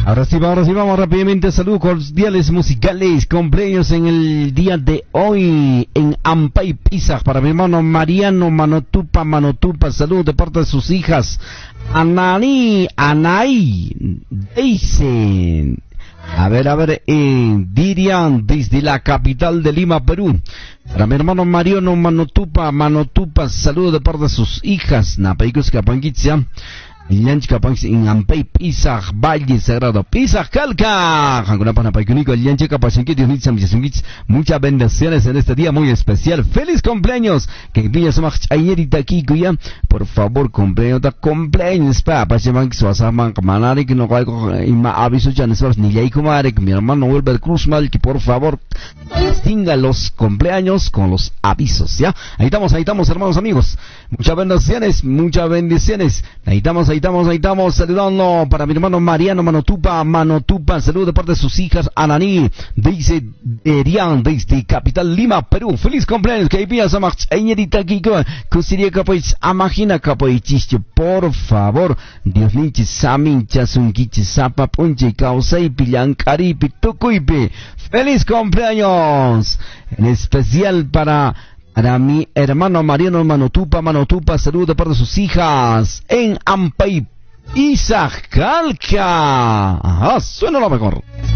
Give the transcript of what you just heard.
Ahora sí vamos rápidamente. Saludos cordiales musicales. Cumpleaños en el día de hoy en Ampay Pizza para mi hermano Mariano Manotupa. Saludos de parte de sus hijas Anaí, dicen. A ver, Dirian, desde la capital de Lima, Perú. Para mi hermano Mariano Manotupa, saludos de parte de sus hijas Napaicus Capanquitzia. Llanchka Panx en Ampay Pizza, Valle Sagrado, Pizza Calca. Muchas bendiciones en este día muy especial. Feliz cumpleaños. Que pillas más ayerita aquí, cuya. Por favor, cumpleaños, papá. Manari que no aviso ya ni ya mi hermano Wilber Cruz Mal, que por favor distinga los cumpleaños con los avisos, ¿ya? Ahí estamos, hermanos amigos. Muchas bendiciones. Ahí estamos, saludando para mi hermano Mariano Manotupa, saludos de parte de sus hijas Ananí, dice Erian, desde capital Lima, Perú. Feliz cumpleaños, que hay días a más, añadita aquí, cusiría capoich, amagina capoichicho, por favor, Dios linche, samin, chasunquiche, zapa, ponche, causai, pillancari, pitucuipe. Feliz cumpleaños, en especial para mi hermano Mariano Manotupa, saludos de parte de sus hijas en Ampay Pizza Calca. Ajá, suena lo mejor.